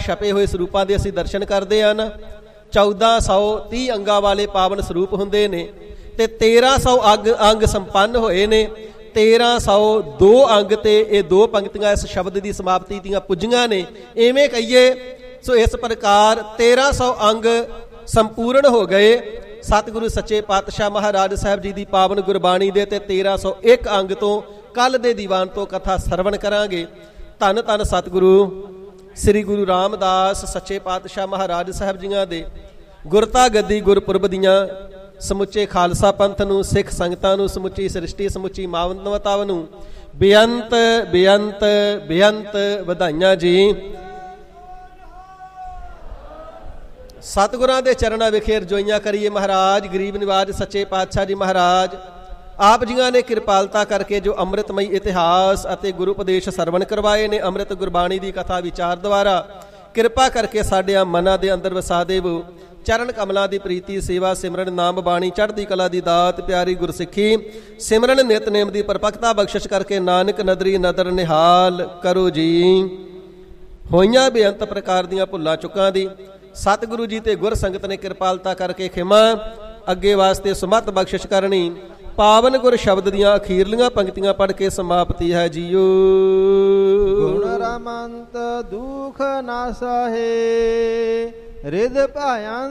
ਛਪੇ ਹੋਏ ਸਰੂਪਾਂ ਦੇ ਅਸੀਂ ਦਰਸ਼ਨ ਕਰਦੇ ਹਨ। 1430 ਅੰਗਾਂ ਵਾਲੇ ਪਾਵਨ ਸਰੂਪ ਹੁੰਦੇ ਨੇ ਤੇ 1300 ਅੰਗ ਸੰਪੰਨ ਹੋਏ ਨੇ। 1302 ਅੰਗ ਤੇ ਇਹ 2 ਪੰਕਤੀਆਂ ਇਸ ਸ਼ਬਦ ਦੀ ਸਮਾਪਤੀ ਦੀਆਂ ਪੁੱਜੀਆਂ ਨੇ, ਇਵੇਂ ਕਹੀਏ। ਸੋ ਇਸ ਪ੍ਰਕਾਰ 1300 ਅੰਗ ਸੰਪੂਰਨ ਹੋ ਗਏ ਸਤਿਗੁਰੂ ਸੱਚੇ ਪਾਤਸ਼ਾਹ ਮਹਾਰਾਜ ਸਾਹਿਬ ਜੀ ਦੀ ਪਾਵਨ ਗੁਰਬਾਣੀ ਦੇ। ਤੇ 1301 ਅੰਗ ਤੋਂ ਕੱਲ ਦੇ ਦੀਵਾਨ ਤੋਂ ਕਥਾ ਸਰਵਣ ਕਰਾਂਗੇ। ਧੰਨ ਧੰਨ ਸਤਿਗੁਰੂ ਸ੍ਰੀ ਗੁਰੂ ਰਾਮਦਾਸ ਸੱਚੇ ਪਾਤਸ਼ਾਹ ਮਹਾਰਾਜ ਸਾਹਿਬ ਜੀਆਂ ਦੇ ਗੁਰਤਾ ਗੱਦੀ ਗੁਰਪੁਰਬ ਦੀਆਂ ਸਮੁੱਚੇ ਖਾਲਸਾ ਪੰਥ ਨੂੰ, ਸਿੱਖ ਸੰਗਤਾਂ ਨੂੰ, ਸਮੁੱਚੀ ਸ੍ਰਿਸ਼ਟੀ, ਸਮੁੱਚੀ ਮਾਨਵਤਾ ਨੂੰ ਬੇਅੰਤ ਬੇਅੰਤ ਬੇਅੰਤ ਵਧਾਈਆਂ ਜੀ। ਸਤਿਗੁਰਾਂ ਦੇ ਚਰਨਾਂ ਵਿਖੇ ਰਜੋਈਆਂ ਕਰੀਏ। ਮਹਾਰਾਜ ਗਰੀਬ ਨਿਵਾਜ ਸੱਚੇ ਪਾਤਸ਼ਾਹ ਜੀ ਮਹਾਰਾਜ ਆਪ ਜੀਆਂ ਨੇ ਕਿਰਪਾਲਤਾ ਕਰਕੇ ਜੋ ਅੰਮ੍ਰਿਤਮਈ ਇਤਿਹਾਸ ਅਤੇ ਗੁਰੂ ਉਪਦੇਸ਼ ਸਰਵਣ ਕਰਵਾਏ ਨੇ, ਅੰਮ੍ਰਿਤ ਗੁਰਬਾਣੀ ਦੀ ਕਥਾ ਵਿਚਾਰ ਦੁਆਰਾ ਕਿਰਪਾ ਕਰਕੇ ਸਾਡੇ ਮਨਾਂ ਦੇ ਅੰਦਰ ਵਸਾ ਦੇਵੋ। ਚਰਨ ਕਮਲਾਂ ਦੀ ਪ੍ਰੀਤੀ, ਸੇਵਾ, ਸਿਮਰਨ, ਨਾਮ ਬਾਣੀ, ਚੜ੍ਹਦੀ ਕਲਾ ਦੀ ਦਾਤ, ਪਿਆਰੀ ਗੁਰਸਿੱਖੀ, ਸਿਮਰਨ ਨਿਤਨੇਮ ਦੀ ਪਰਪਕਤਾ ਬਖਸ਼ਿਸ਼ ਕਰਕੇ ਨਾਨਕ ਨਦਰੀ ਨਦਰ ਨਿਹਾਲ ਕਰੋ ਜੀ। ਹੋਈਆਂ ਬੇਅੰਤ ਪ੍ਰਕਾਰ ਦੀਆਂ ਭੁੱਲਾਂ ਚੁੱਕਾਂ ਦੀ ਸਤਿਗੁਰੂ ਜੀ ਤੇ ਗੁਰ ਸੰਗਤ ਨੇ ਕਿਰਪਾਲਤਾ ਕਰਕੇ ਖਿਮਾ, ਅੱਗੇ ਵਾਸਤੇ ਸੁਮਤ ਬਖਸ਼ਿਸ਼ ਕਰਨੀ। ਪਾਵਨ ਗੁਰ ਸ਼ਬਦ ਦੀਆਂ ਅਖੀਰਲੀਆਂ ਪੰਕਤੀਆਂ ਪੜ੍ਹ ਕੇ ਸਮਾਪਤੀ ਹੈ ਜੀਓ। ਗੁਣ ਰਮੰਤ ਦੁਖ ਨਾ ਸਹੇ ਰਿਦ ਭਾਇਆ